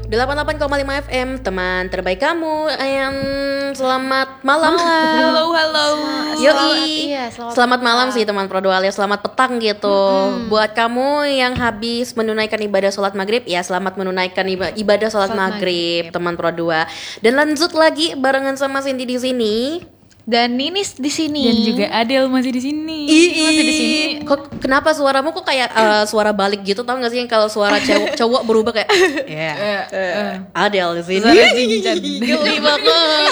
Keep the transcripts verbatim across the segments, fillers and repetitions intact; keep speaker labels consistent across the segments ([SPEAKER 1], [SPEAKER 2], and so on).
[SPEAKER 1] delapan puluh delapan koma lima F M, teman terbaik kamu. Ayam, selamat malam.
[SPEAKER 2] Halo, halo.
[SPEAKER 1] Yoi.
[SPEAKER 2] Iya, selamat,
[SPEAKER 1] selamat malam sih teman Pro dua alias selamat petang gitu. Mm-hmm. Buat kamu yang habis menunaikan ibadah sholat maghrib, ya selamat menunaikan ibadah sholat, sholat maghrib, maghrib, teman Pro dua. Dan lanjut lagi barengan sama Cindy di sini.
[SPEAKER 2] Dan Ninis di sini.
[SPEAKER 3] Dan juga Adel masih di sini.
[SPEAKER 1] Ii,
[SPEAKER 3] masih di sini.
[SPEAKER 1] Kok kenapa suaramu kok kayak uh, suara balik gitu, tau gak sih yang kalau suara cowok cowok berubah kayak ya. Yeah. Uh, uh. Adel di sini. Geli banget.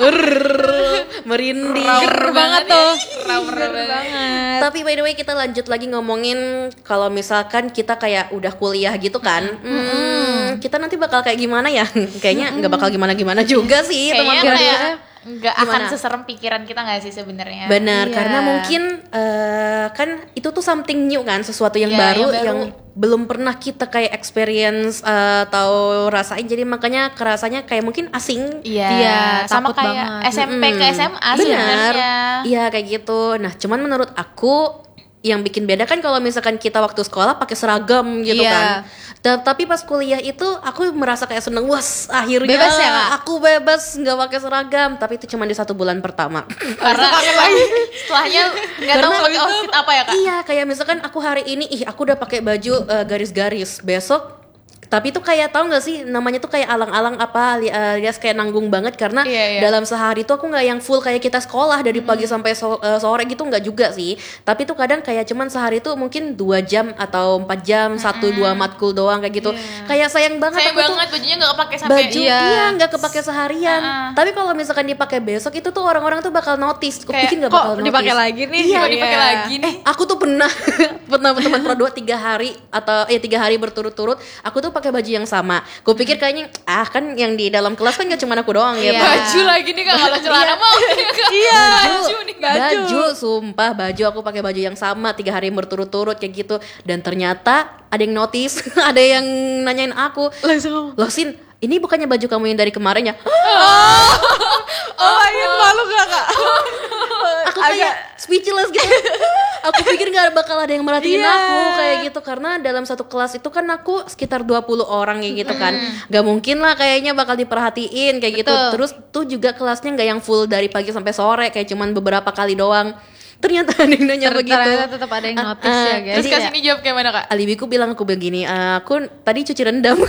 [SPEAKER 1] Merinding.
[SPEAKER 2] Ger banget tuh.
[SPEAKER 1] Ger banget. Tapi by the way kita lanjut lagi ngomongin kalau misalkan kita kayak udah kuliah gitu kan. Hmm, kita nanti bakal kayak gimana ya? Kayaknya nggak bakal gimana-gimana juga sih, teman-teman.
[SPEAKER 2] Nggak akan seserem pikiran kita nggak sih sebenarnya?
[SPEAKER 1] Benar, iya. Karena mungkin uh, kan itu tuh something new kan, sesuatu yang, yeah, baru, yang baru yang belum pernah kita kayak experience uh, atau rasain, jadi makanya kerasanya kayak mungkin asing.
[SPEAKER 2] Iya, yeah, sama kayak banget. S M P mm-hmm. ke S M A sebenarnya.
[SPEAKER 1] Iya kayak gitu. Nah, cuman menurut aku yang bikin beda kan kalau misalkan kita waktu sekolah pakai seragam gitu, yeah, kan. Tapi pas kuliah itu aku merasa kayak seneng, was akhirnya
[SPEAKER 2] bebas ya, Kak?
[SPEAKER 1] Aku bebas nggak pakai seragam. Tapi itu cuma di satu bulan pertama.
[SPEAKER 2] Karena setelahnya nggak tahu pakai outfit apa ya, Kak?
[SPEAKER 1] Iya, kayak misalkan aku hari ini ih aku udah pakai baju uh, garis-garis, besok tapi itu kayak tau gak sih namanya tuh kayak alang-alang apa alias kayak nanggung banget karena yeah, yeah. dalam sehari tuh aku gak yang full kayak kita sekolah dari pagi mm. sampai so, uh, sore gitu, gak juga sih. Tapi tuh kadang kayak cuman sehari tuh mungkin dua jam atau empat jam, satu dua matkul doang kayak gitu. Yeah. Kayak sayang banget
[SPEAKER 2] sayang
[SPEAKER 1] aku
[SPEAKER 2] banget
[SPEAKER 1] tuh
[SPEAKER 2] bajunya gak kepake sampai
[SPEAKER 1] baju iya, iya gak kepake seharian. Uh-uh. Tapi kalau misalkan dipakai besok itu tuh orang-orang tuh bakal notice. Aku pikir gak bakal notice.
[SPEAKER 2] Dipakai lagi nih?
[SPEAKER 1] Iya,
[SPEAKER 2] kok dipakai yeah. lagi nih.
[SPEAKER 1] Eh, aku tuh pernah pernah teman Pro dua tiga hari atau ya tiga hari berturut-turut aku tuh pakai baju yang sama. Gue pikir kayaknya ah kan yang di dalam kelas kan gak cuma aku doang ya.
[SPEAKER 2] Iya. Baju lagi nih Kak, kalau celana mau.
[SPEAKER 1] Iya. Baju nih, baju. Baju, sumpah baju aku pakai baju yang sama tiga hari berturut-turut kayak gitu. Dan ternyata ada yang notice, ada yang nanyain aku.
[SPEAKER 2] Langsung.
[SPEAKER 1] Loh Sin, ini bukannya baju kamu yang dari kemarin ya?
[SPEAKER 2] Oh. Oh, ayo malu gak Kak?
[SPEAKER 1] Aku kayak speechless gitu. Aku pikir gak bakal ada yang merhatiin yeah. aku kayak gitu. Karena dalam satu kelas itu kan aku sekitar dua puluh orang kayak gitu kan. Gak mungkin lah kayaknya bakal diperhatiin kayak gitu.
[SPEAKER 2] Betul.
[SPEAKER 1] Terus tuh juga kelasnya gak yang full dari pagi sampai sore, kayak cuman beberapa kali doang. Ternyata ada yang nanya
[SPEAKER 2] Ter-
[SPEAKER 1] begitu.
[SPEAKER 2] Ternyata tetap ada yang notice uh, uh, ya guys. Terus kasih jawab kayak mana Kak?
[SPEAKER 1] Alibiku bilang aku begini, uh, aku tadi cuci rendam.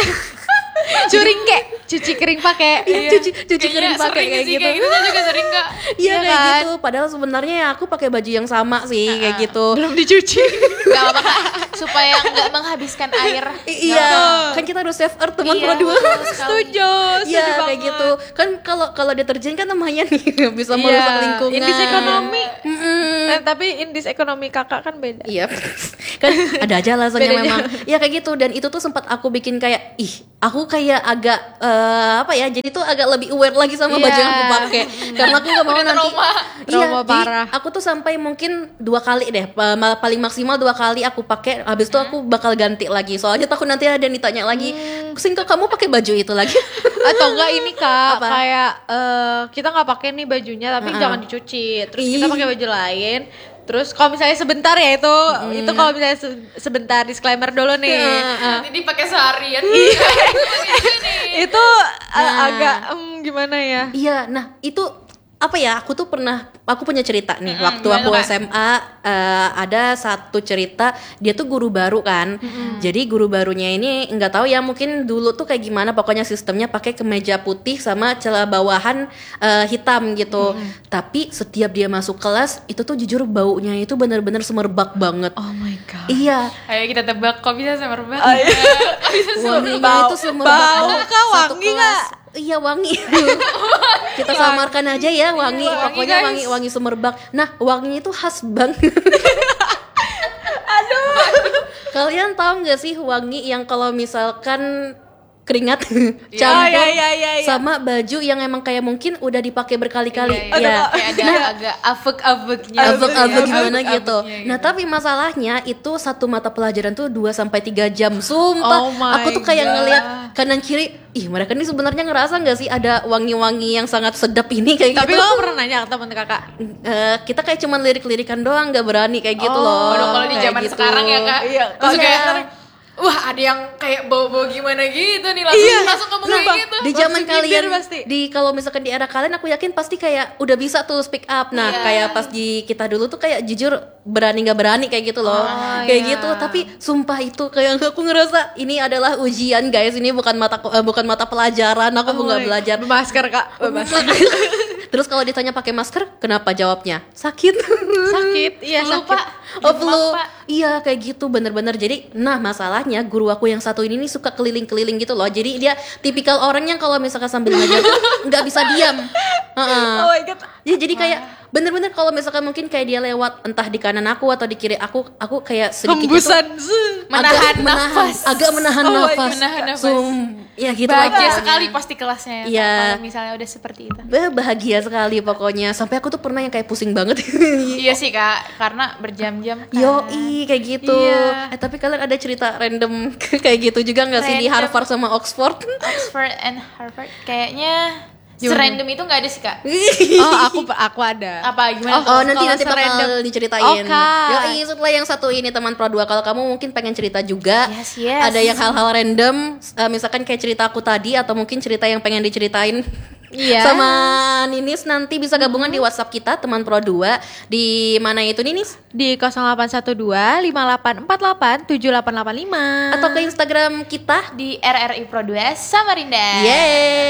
[SPEAKER 2] Curing kek, cuci kering pakai,
[SPEAKER 1] iya, cuci cuci kering pakai kayak
[SPEAKER 2] sih,
[SPEAKER 1] gitu.
[SPEAKER 2] Kayak gitu juga sering Kak.
[SPEAKER 1] Iya ya, kayak kan? Gitu. Padahal sebenarnya ya aku pakai baju yang sama sih uh, kayak gitu.
[SPEAKER 2] Belum dicuci. Gak apa-apa Kak, supaya nggak menghabiskan air.
[SPEAKER 1] I- iya, kan kita harus save earth teman Pro dua.
[SPEAKER 2] Setuju.
[SPEAKER 1] Iya kayak gitu. Kan kalau kalau deterjen kan namanya nih bisa merusak yeah. lingkungan.
[SPEAKER 2] Indis ekonomi. Eh, tapi indis ekonomi Kakak kan beda.
[SPEAKER 1] Iya. Kan ada aja alasannya memang. Iya kayak gitu, dan itu tuh sempat aku bikin kayak ih, aku kayak agak uh, apa ya? Jadi tuh agak lebih aware lagi sama yeah. baju yang aku pakai. Karena aku enggak mau nanti
[SPEAKER 2] iya,
[SPEAKER 1] parah. Aku tuh sampai mungkin dua kali deh, paling maksimal dua kali aku pakai. Habis itu aku bakal ganti lagi. Soalnya takut nanti ada yang ditanya lagi, "Sing kok kamu pakai baju itu lagi?"
[SPEAKER 2] Atau enggak ini Kak,
[SPEAKER 1] apa?
[SPEAKER 2] kayak uh, kita nggak pakai nih bajunya tapi uh-uh. jangan dicuci. Terus Ih. kita pakai baju lain. Terus kalau misalnya sebentar ya itu, hmm. itu kalau misalnya se- sebentar disclaimer dulu nih.
[SPEAKER 1] Uh, uh.
[SPEAKER 2] Nanti dipakai seharian. Itu nah. uh, agak um, gimana ya?
[SPEAKER 1] Iya, nah itu apa ya? Aku tuh pernah, aku punya cerita nih. Mm-hmm. Waktu aku S M A uh, ada satu cerita, dia tuh guru baru kan. Mm-hmm. Jadi guru barunya ini nggak tahu ya, mungkin dulu tuh kayak gimana. Pokoknya sistemnya pakai kemeja putih sama celana bawahan uh, hitam gitu. Mm-hmm. Tapi setiap dia masuk kelas itu tuh jujur baunya itu benar-benar semerbak banget.
[SPEAKER 2] Oh my god.
[SPEAKER 1] Iya.
[SPEAKER 2] Ayo kita tebak kok bisa semerbak.
[SPEAKER 1] Oh, iya. Bisa semerbak. Itu semerbak.
[SPEAKER 2] Bau kah wangi nggak?
[SPEAKER 1] Iya wangi. Kita samarkan aja ya wangi,
[SPEAKER 2] wangi
[SPEAKER 1] pokoknya
[SPEAKER 2] guys.
[SPEAKER 1] wangi wangi semerbak. Nah wanginya itu khas banget.
[SPEAKER 2] Aduh.
[SPEAKER 1] Kalian tahu nggak sih wangi yang kalau misalkan keringat
[SPEAKER 2] ya,
[SPEAKER 1] campur
[SPEAKER 2] ya, ya, ya, ya.
[SPEAKER 1] sama baju yang emang kayak mungkin udah dipakai berkali-kali.
[SPEAKER 2] Iya, iya,
[SPEAKER 1] ya.
[SPEAKER 2] Kayak ada nah, agak avek-aveknya.
[SPEAKER 1] Avek-avek gimana
[SPEAKER 2] avek,
[SPEAKER 1] gitu.
[SPEAKER 2] Avek,
[SPEAKER 1] nah, tapi masalahnya itu satu mata pelajaran tuh dua sampai tiga jam. Sumpah,
[SPEAKER 2] oh
[SPEAKER 1] aku tuh kayak ngelihat kanan kiri, ih mereka ini sebenarnya ngerasa enggak sih ada wangi-wangi yang sangat sedap ini kayak
[SPEAKER 2] tapi
[SPEAKER 1] gitu.
[SPEAKER 2] Tapi kamu pernah nanya ke teman Kakak?
[SPEAKER 1] Uh, kita kayak cuman lirik-lirikan doang, enggak berani kayak gitu
[SPEAKER 2] oh,
[SPEAKER 1] loh.
[SPEAKER 2] Kalau di zaman gitu. Sekarang ya Kak. Iya.
[SPEAKER 1] Kalau sekarang
[SPEAKER 3] Wah, ada yang kayak bau-bau gimana gitu nih, langsung
[SPEAKER 1] Iya.
[SPEAKER 3] langsung ngomong
[SPEAKER 1] Nah,
[SPEAKER 3] kayak gitu.
[SPEAKER 1] di zaman
[SPEAKER 2] Langsung
[SPEAKER 1] kalian
[SPEAKER 2] nyindir pasti.
[SPEAKER 1] di kalau misalkan di era kalian aku yakin pasti kayak udah bisa tuh speak up. Nah,
[SPEAKER 3] Iya.
[SPEAKER 1] kayak pas di kita dulu tuh kayak jujur berani nggak berani kayak gitu loh.
[SPEAKER 2] Oh,
[SPEAKER 1] kayak
[SPEAKER 2] iya.
[SPEAKER 1] gitu. Tapi sumpah itu kayak aku ngerasa ini adalah ujian guys. Ini bukan mata eh, bukan mata pelajaran. Aku nggak
[SPEAKER 2] my-
[SPEAKER 1] belajar.
[SPEAKER 2] Masker kak, masker.
[SPEAKER 1] Terus kalau ditanya pakai masker, kenapa jawabnya? Sakit.
[SPEAKER 2] Sakit, iya
[SPEAKER 3] Flu,
[SPEAKER 2] sakit.
[SPEAKER 3] Pak.
[SPEAKER 1] Oh
[SPEAKER 3] Demam,
[SPEAKER 1] flu,
[SPEAKER 3] Pak.
[SPEAKER 1] iya kayak gitu bener-bener. Jadi, nah masalahnya guru aku yang satu ini nih suka keliling-keliling gitu loh. Jadi dia tipikal orang yang kalau misalkan sambil ngajar tuh nggak bisa diam. Heeh.
[SPEAKER 2] Oh my god.
[SPEAKER 1] Ya, jadi kayak bener-bener kalau misalkan mungkin kayak dia lewat entah di kanan aku atau di kiri aku, aku kayak sedikitnya tuh
[SPEAKER 2] Hembusan.
[SPEAKER 3] Menahan
[SPEAKER 1] agak
[SPEAKER 3] nafas.
[SPEAKER 1] agak menahan
[SPEAKER 2] Oh my God,
[SPEAKER 1] nafas.
[SPEAKER 3] menahan nafas.
[SPEAKER 1] Sum- ya gitu
[SPEAKER 3] Bahagia
[SPEAKER 1] lah.
[SPEAKER 3] sekali pasti kelasnya ya, Kak,
[SPEAKER 1] Iya.
[SPEAKER 3] kalau misalnya udah seperti itu.
[SPEAKER 1] Bah, bahagia sekali pokoknya. Sampai aku tuh pernah yang kayak pusing banget.
[SPEAKER 3] Iya sih Kak, karena berjam-jam kan.
[SPEAKER 1] Yoi kayak gitu.
[SPEAKER 3] Iya.
[SPEAKER 1] Eh tapi kalian ada cerita random kayak gitu juga nggak sih di
[SPEAKER 3] Random.
[SPEAKER 1] Harvard sama Oxford?
[SPEAKER 3] Oxford and Harvard kayaknya serandom itu nggak ada sih Kak.
[SPEAKER 2] Oh aku aku ada.
[SPEAKER 3] Apa gimana
[SPEAKER 1] Oh
[SPEAKER 3] tuh?
[SPEAKER 1] nanti
[SPEAKER 2] kalau
[SPEAKER 1] nanti bakal
[SPEAKER 2] serandom-
[SPEAKER 1] diceritain.
[SPEAKER 2] Oh, Kak.
[SPEAKER 1] Yoi setelah yang satu ini teman Pro dua. Kalau kamu mungkin pengen cerita juga,
[SPEAKER 3] Yes, yes.
[SPEAKER 1] ada yang hal-hal random, eh, misalkan kayak cerita aku tadi atau mungkin cerita yang pengen diceritain.
[SPEAKER 2] Iya.
[SPEAKER 1] Sama Ninis nanti bisa gabungan di WhatsApp kita teman Pro dua. Di mana itu Ninis?
[SPEAKER 2] Di nol delapan satu dua lima delapan empat delapan tujuh delapan delapan lima
[SPEAKER 1] Atau ke Instagram kita?
[SPEAKER 3] Di R R I Pro dua Samarinda.
[SPEAKER 1] Yeay.